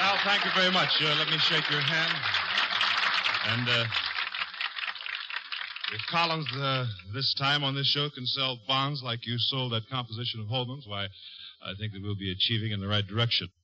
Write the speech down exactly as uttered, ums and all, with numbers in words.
Al, thank you very much. Uh, let me shake your hand. And uh, if Collins, uh, this time on this show, can sell bonds like you sold that composition of Holman's, why, I think that we'll be achieving in the right direction.